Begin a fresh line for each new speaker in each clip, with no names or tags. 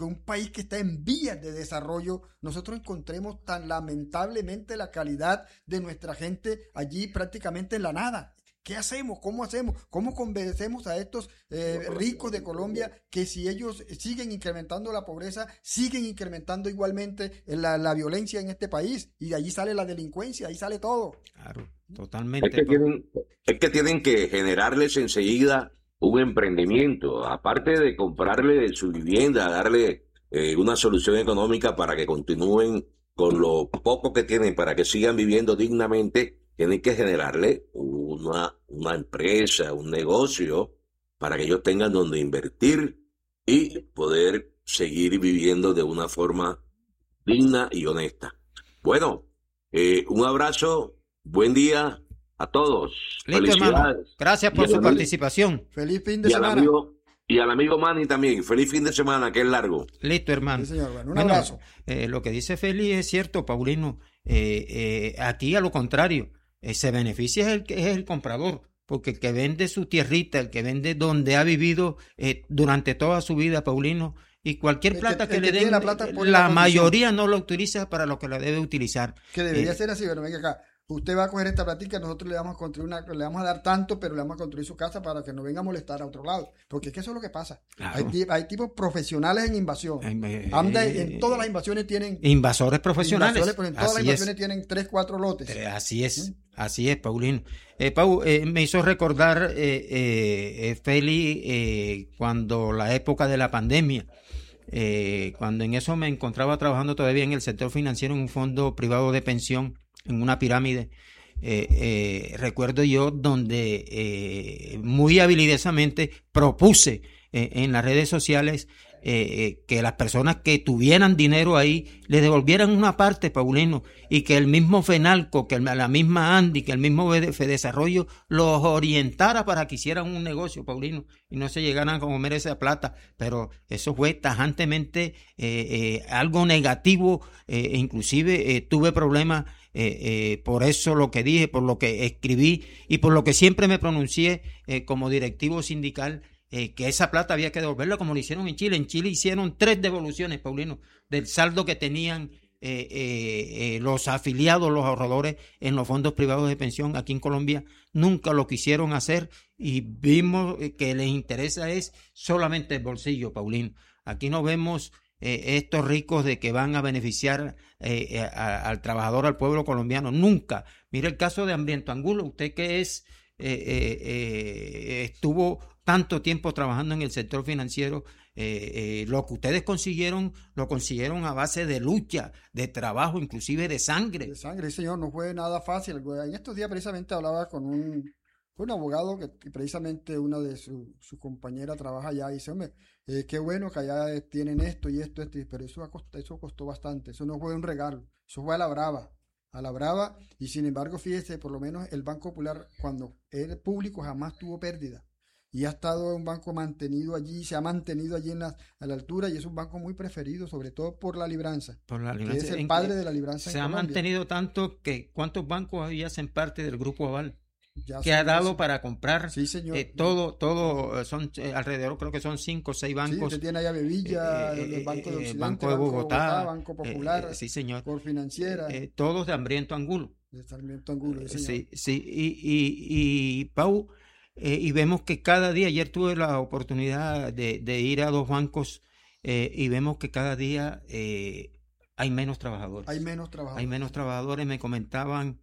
que un país que está en vías de desarrollo, nosotros encontremos tan lamentablemente la calidad de nuestra gente allí prácticamente en la nada. ¿Qué hacemos? ¿Cómo hacemos? ¿Cómo convencemos a estos ricos de Colombia que si ellos siguen incrementando la pobreza, siguen incrementando igualmente la violencia en este país? Y de allí sale la delincuencia, ahí sale todo.
Claro, totalmente.
Es que tienen que generarles enseguida un emprendimiento, aparte de comprarle su vivienda, darle una solución económica para que continúen con lo poco que tienen, para que sigan viviendo dignamente. Tienen que generarle una empresa, un negocio, para que ellos tengan donde invertir y poder seguir viviendo de una forma digna y honesta. Bueno, un abrazo, buen día a todos.
Listo, hermano. Gracias por su participación.
Feliz fin de semana.
Y al amigo Manny también. Feliz fin de semana, que es largo.
Listo, hermano.
Sí, señor. Bueno, un abrazo.
Lo que dice Feli es cierto, Paulino. Aquí, a lo contrario, se beneficia es el comprador, porque el que vende su tierrita, el que vende donde ha vivido durante toda su vida, Paulino, y cualquier plata que le den, la mayoría no lo utiliza para lo que la debe utilizar.
Que debería ser así, bueno, venga acá. Usted va a coger esta plática, nosotros le vamos a construir le vamos a dar tanto, pero le vamos a construir su casa para que no venga a molestar a otro lado. Porque es que eso es lo que pasa. Claro. Hay tipos profesionales en invasión. En todas las invasiones tienen...
Invasores profesionales.
Pero en todas las invasiones tienen 3, 4 lotes.
Así es. Así es, Paulino. Pau, me hizo recordar, Feli, cuando la época de la pandemia, cuando en eso me encontraba trabajando todavía en el sector financiero en un fondo privado de pensión, en una pirámide, recuerdo yo donde muy habilidosamente propuse en las redes sociales que las personas que tuvieran dinero ahí le devolvieran una parte, Paulino, y que el mismo FENALCO, que la misma ANDI, que el mismo FEDesarrollo los orientara para que hicieran un negocio, Paulino, y no se llegaran a comer esa plata. Pero eso fue tajantemente algo negativo, inclusive tuve problemas por eso lo que dije, por lo que escribí y por lo que siempre me pronuncié como directivo sindical, que esa plata había que devolverla como lo hicieron en Chile. En Chile hicieron 3 devoluciones, Paulino, del saldo que tenían los afiliados, los ahorradores en los fondos privados de pensión. Aquí en Colombia nunca lo quisieron hacer y vimos que les interesa es solamente el bolsillo, Paulino. Aquí no vemos estos ricos de que van a beneficiar al trabajador, al pueblo colombiano. Nunca. Mire el caso de Hambriento Angulo, usted que estuvo tanto tiempo trabajando en el sector financiero, lo que ustedes consiguieron, lo consiguieron a base de lucha, de trabajo, inclusive de sangre.
De sangre, señor, no fue nada fácil. En estos días precisamente hablaba con un abogado que precisamente una de sus compañeras trabaja allá y dice, hombre, qué bueno que allá tienen esto y esto, pero eso costó bastante, eso no fue un regalo, eso fue a la brava, y sin embargo, fíjese, por lo menos el Banco Popular, cuando era público, jamás tuvo pérdida. Y ha estado un banco mantenido allí, se ha mantenido allí a la altura, y es un banco muy preferido, sobre todo por la libranza. Que es el padre de la libranza en Colombia.
Se ha mantenido tanto que ¿cuántos bancos hoy hacen parte del Grupo Aval? Que ha dado para comprar todo son alrededor, creo que son 5 o 6 bancos.
Sí, usted tiene allá Bebilla, el Banco de Occidente,
Banco de Bogotá,
Banco Popular,
sí, señor.
Corfinanciera.
Todos de Hambriento Angulo.
Sí,
y Pau, y vemos que cada día, ayer tuve la oportunidad de ir a 2 bancos y vemos que cada día hay menos trabajadores.
Hay menos trabajadores,
me comentaban.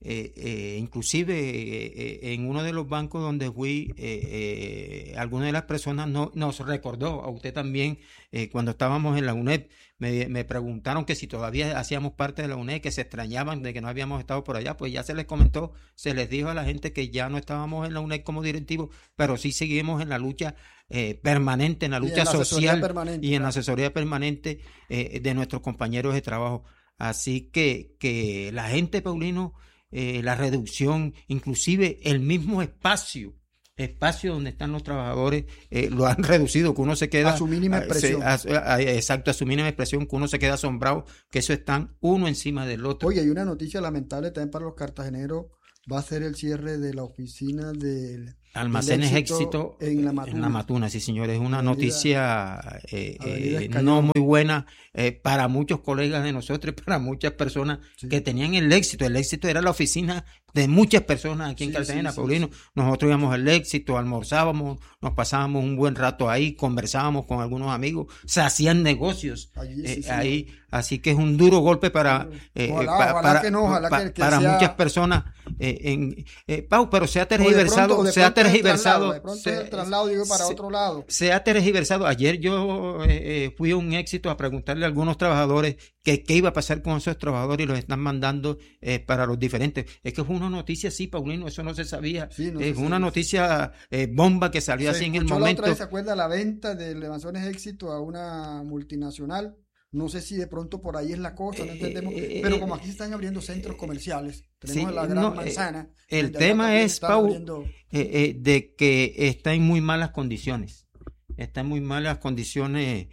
Inclusive en uno de los bancos donde fui, alguna de las personas nos recordó, a usted también, cuando estábamos en la UNED, me preguntaron que si todavía hacíamos parte de la UNED, que se extrañaban de que no habíamos estado por allá. Pues ya se les comentó, se les dijo a la gente que ya no estábamos en la UNED como directivos, pero sí seguimos en la lucha permanente, en la lucha social y en la asesoría permanente de nuestros compañeros de trabajo. Así que la gente, Paulino, la reducción, inclusive el mismo espacio donde están los trabajadores, lo han reducido, que uno se queda
a su mínima expresión.
Exacto, a su mínima expresión, que uno se queda asombrado, que eso están uno encima del otro.
Oye, hay una noticia lamentable también para los cartageneros, va a ser el cierre de la oficina
Almacenes Éxito
en la
Matuna, sí señor, es una noticia no muy buena para muchos colegas de nosotros y para muchas personas que tenían el Éxito. El Éxito era la oficina de muchas personas aquí en Cartagena, Paulino. Nosotros íbamos al Éxito, almorzábamos, nos pasábamos un buen rato ahí, conversábamos con algunos amigos, se hacían negocios ahí, así que es un duro golpe para muchas personas. Pau, pero se ha tergiversado, se ha tergiversado. Ayer yo fui a un Éxito a preguntarle a algunos trabajadores qué iba a pasar con esos trabajadores y los están mandando para los diferentes. Es que fue una noticia así, Paulino, eso no se sabía. Es una noticia bomba que salió así en el momento.
La otra vez, ¿se acuerda la venta de Almacenes Éxito a una multinacional? No sé si de pronto por ahí es la cosa, no entendemos, pero como aquí se están abriendo centros comerciales, tenemos la Gran Manzana.
El tema es, Pau, de que está en muy malas condiciones. Está en muy malas condiciones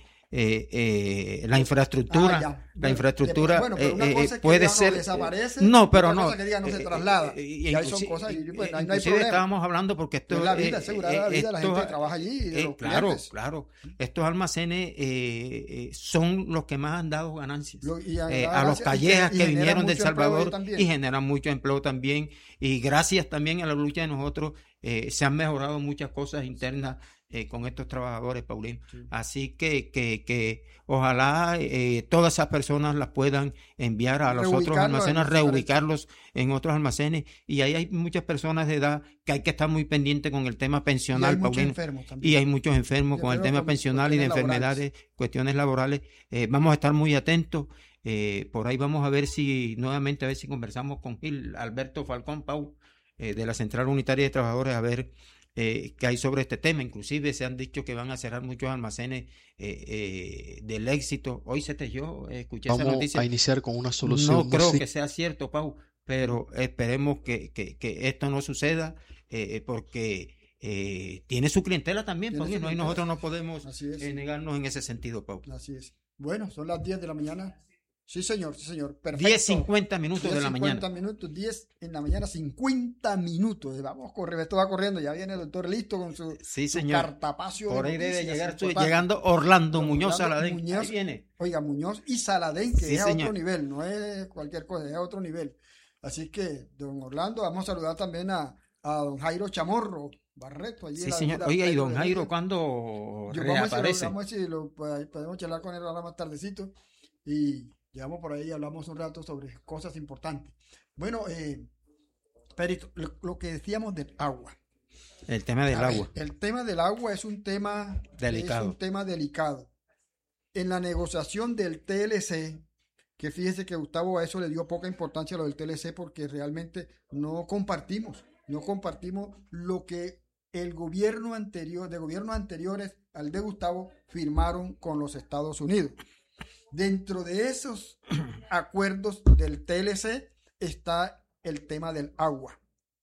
la infraestructura. La infraestructura puede ser.
Desaparece,
no, pero no.
Que diga, no se traslada. Y ahí son cosas, pues, no hay problema.
Estábamos hablando porque esto
es la vida, asegurar la vida de la gente que trabaja allí. Y de los clientes.
Claro. Estos almacenes son los que más han dado ganancias. A los callejas que vinieron de El Salvador y generan mucho empleo también. Y gracias también a la lucha de nosotros se han mejorado muchas cosas internas con estos trabajadores, Paulino. Así que ojalá todas esas personas las puedan enviar a los otros almacenes, reubicarlos en otros almacenes. Y ahí hay muchas personas de edad que hay que estar muy pendiente con el tema pensional, Paulino. Y hay muchos enfermos con el tema pensional y de enfermedades, cuestiones laborales. Vamos a estar muy atentos. Por ahí vamos a ver si conversamos con Gil Alberto Falcón, Pau, de la Central Unitaria de Trabajadores, a ver qué hay sobre este tema. Inclusive se han dicho que van a cerrar muchos almacenes del Éxito. Hoy yo escuché esa noticia.
Vamos a iniciar con una solución.
No creo que sea cierto, Pau, pero esperemos que esto no suceda porque tiene su clientela también, porque nosotros no podemos negarnos en ese sentido, Pau.
Así es. Bueno, son las 10 de la mañana. Sí, señor. Perfecto.
10:50 minutos de la mañana.
10 en la mañana, 50 minutos. Vamos a correr, esto va corriendo. Ya viene el doctor listo con su cartapacio.
Por ahí debe llegar, llegando Orlando Muñoz Saladén. Ahí viene.
Oiga, Muñoz y Saladén, que es a otro nivel, no es cualquier cosa, es a otro nivel. Así que, don Orlando, vamos a saludar también a don Jairo Chamorro Barreto. Allí
señor. Oiga, ¿y don Jairo cuándo reaparece?
Vamos a ver si podemos charlar con él ahora más tardecito. Y llegamos por ahí y hablamos un rato sobre cosas importantes. Bueno, Perito, lo que decíamos del agua.
El tema del agua.
El tema del agua es un tema delicado. En la negociación del TLC, que fíjese que Gustavo a eso le dio poca importancia a lo del TLC porque realmente no compartimos lo que el gobierno anterior, de gobiernos anteriores al de Gustavo, firmaron con los Estados Unidos. Dentro de esos acuerdos del TLC está el tema del agua.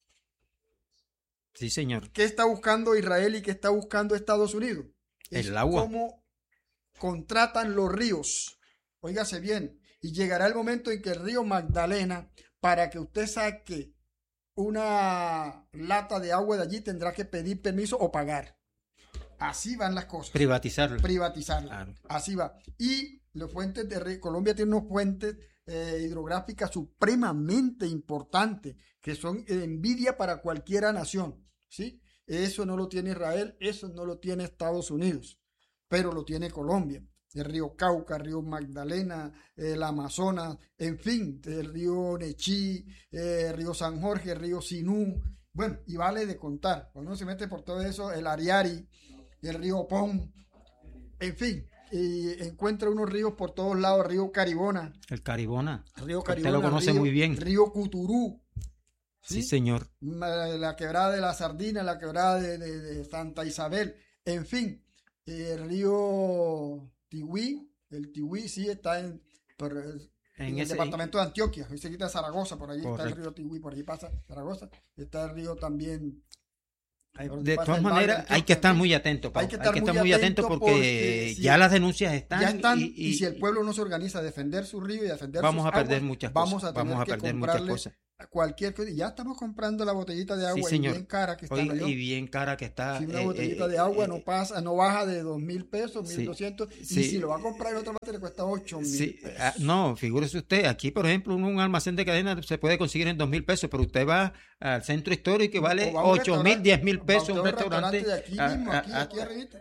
Sí, señor.
¿Qué está buscando Israel y qué está buscando Estados Unidos?
El agua.
Cómo contratan los ríos. Óigase bien. Y llegará el momento en que el río Magdalena, para que usted saque una lata de agua de allí, tendrá que pedir permiso o pagar. Así van las cosas.
Privatizarla.
Claro. Así va. Y las fuentes de Colombia tiene unas fuentes hidrográficas supremamente importantes que son envidia para cualquier nación, ¿sí? Eso no lo tiene Israel, eso no lo tiene Estados Unidos, pero lo tiene Colombia. El río Cauca, el río Magdalena, el Amazonas, en fin, el río Nechí, el río San Jorge, el río Sinú. Bueno, y vale de contar. Cuando uno se mete por todo eso, el Ariari, el río Pon, en fin, y encuentra unos ríos por todos lados, río Caribona.
El Caribona.
Río Caribona.
Usted lo conoce muy bien.
Río Cuturú.
Sí, señor.
La quebrada de la Sardina, la quebrada de Santa Isabel, en fin, el río Tihuí, sí está en el departamento de Antioquia, ahí se quita Zaragoza, por allí está el río Tihuí, por allí pasa Zaragoza, está el río también.
De todas maneras, hay que estar muy atento, Pau. Hay que estar muy atento porque ya las denuncias están.
Y si el pueblo no se organiza a defender su río y a defender
vamos a perder muchas cosas.
Vamos a perder muchas cosas. cualquier cosa. Ya estamos comprando la botellita de agua,
sí, señor.
Y bien cara que está.
Oiga, y bien cara que está.
Si una botellita de agua no baja de 2,000 pesos, 1,200,
sí.
Y si lo va a comprar en otra parte le cuesta 8,000 pesos.
No, figúrese usted, aquí por ejemplo un almacén de cadena se puede conseguir en 2,000 pesos, pero usted va al centro histórico y vale 8,000, 10,000 pesos un restaurante.
De aquí mismo, aquí arriba.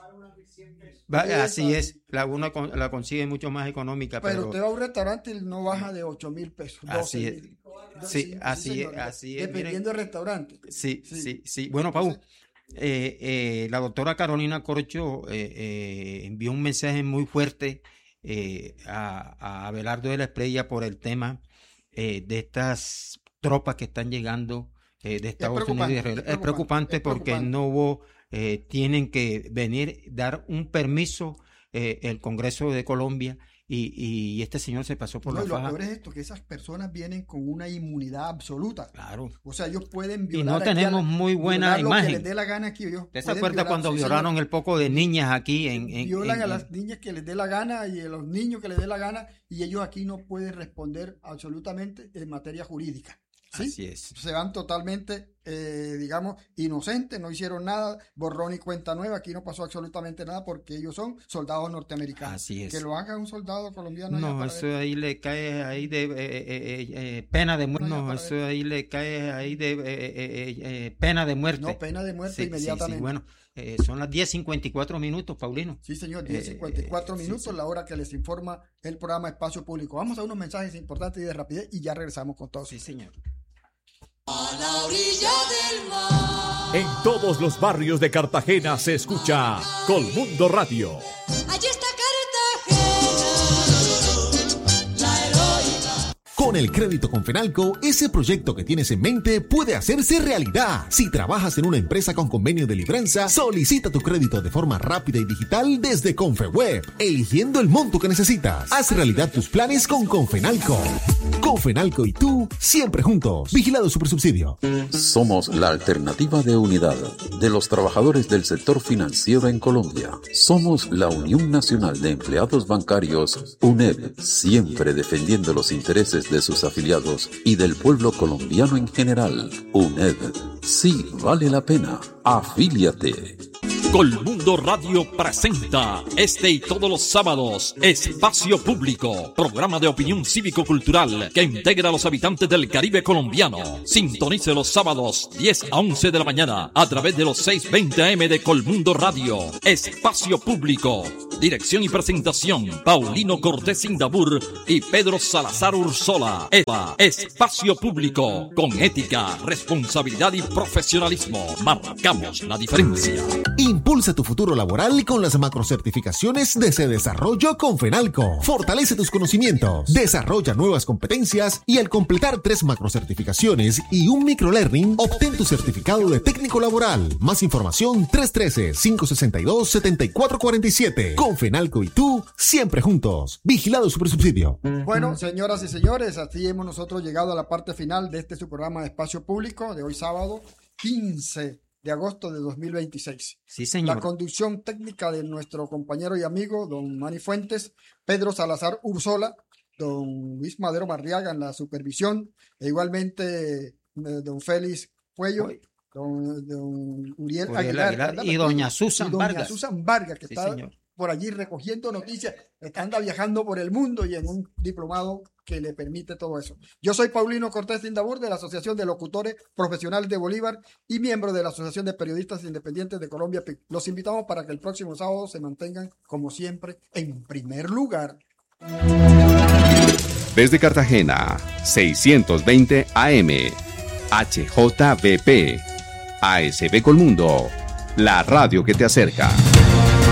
Así es, uno la consigue mucho más económica.
Pero usted va a un restaurante y no baja de 8,000 pesos.
Así es. Sí, así es.
Dependiendo del restaurante.
Sí. Bueno, Pau, la doctora Carolina Corcho envió un mensaje muy fuerte a Abelardo de la Espriella por el tema de estas tropas que están llegando de Estados Unidos y Israel. Es preocupante porque no hubo... tienen que venir, dar un permiso el Congreso de Colombia y este señor se pasó por la faja.
Lo peor es esto, que esas personas vienen con una inmunidad absoluta.
Claro.
O sea, ellos pueden violar.
Y no tenemos muy buena imagen.
Lo que les dé la gana aquí.
¿Usted se acuerda cuando violaron el poco de niñas aquí?
Violan a las niñas que les dé la gana y a los niños que les dé la gana, y ellos aquí no pueden responder absolutamente en materia jurídica. ¿Sí?
Así es.
Se van totalmente, inocentes, no hicieron nada, borrón y cuenta nueva, aquí no pasó absolutamente nada porque ellos son soldados norteamericanos.
Así es.
Que lo haga un soldado colombiano.
No, eso ahí le cae ahí de pena de muerte. No, eso ahí le cae ahí de pena de muerte.
No, pena de muerte inmediatamente.
Sí. Bueno, son las 10:54 minutos, Paulino.
Sí, señor, 10:54 minutos, la hora que les informa el programa Espacio Público. Vamos a unos mensajes importantes y de rapidez y ya regresamos con todo.
Sí, señor.
A la orilla del mar.
En todos los barrios de Cartagena se escucha Colmundo Radio.
Allí está Cartagena, la heroica.
Con el crédito Confenalco, ese proyecto que tienes en mente puede hacerse realidad. Si trabajas en una empresa con convenio de libranza, solicita tu crédito de forma rápida y digital desde Confeweb, eligiendo el monto que necesitas. Haz realidad tus planes con Confenalco. Confenalco y tú, siempre juntos. Vigilado Supersubsidio.
Somos la alternativa de unidad de los trabajadores del sector financiero en Colombia. Somos la Unión Nacional de Empleados Bancarios, UNEB, siempre defendiendo los intereses de sus afiliados y del pueblo colombiano en general. UNEB, sí vale la pena. Afíliate.
Colmundo Radio presenta este y todos los sábados Espacio Público, programa de opinión cívico-cultural que integra a los habitantes del Caribe colombiano. Sintonice los sábados 10 a 11 de la mañana a través de los 620 AM de Colmundo Radio. Espacio Público. Dirección y presentación Paulino Cortés Indabur y Pedro Salazar Ursola. Espacio Público. Con ética, responsabilidad y profesionalismo. Marcamos la diferencia.
Impulsa tu futuro laboral con las macrocertificaciones de Cedesarrollo Confenalco. Fortalece tus conocimientos, desarrolla nuevas competencias y al completar 3 macrocertificaciones y un microlearning, obtén tu certificado de técnico laboral. Más información 313-562-7447. Confenalco y tú, siempre juntos. Vigilado Supersubsidio.
Bueno, señoras y señores, así hemos nosotros llegado a la parte final de su programa de Espacio Público de hoy sábado 15 de agosto de 2026.
Sí, señor.
La conducción técnica de nuestro compañero y amigo, don Manny Fuentes, Pedro Salazar Ursola, don Luis Madero Marriaga en la supervisión, e igualmente don Félix Puello, don Uriel Aguilar
y doña Susan Vargas.
Doña Susan Vargas, que
sí,
está
señor,
por allí recogiendo noticias, anda viajando por el mundo y en un diplomado que le permite todo eso. Yo soy Paulino Cortés Indabur de la Asociación de Locutores Profesionales de Bolívar y miembro de la Asociación de Periodistas Independientes de Colombia. Los invitamos para que el próximo sábado se mantengan, como siempre, en primer lugar.
Desde Cartagena, 620 AM, HJBP, ASB Colmundo, la radio que te acerca.